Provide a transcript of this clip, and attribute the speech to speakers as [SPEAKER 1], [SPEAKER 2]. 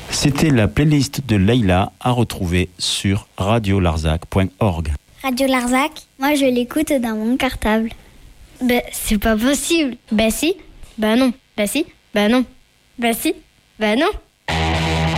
[SPEAKER 1] C'était la playlist de Leïla à retrouver sur radiolarzac.org.
[SPEAKER 2] Radio Larzac, moi je l'écoute dans mon cartable.
[SPEAKER 3] C'est pas possible. Si, non. Si, non. Si, non.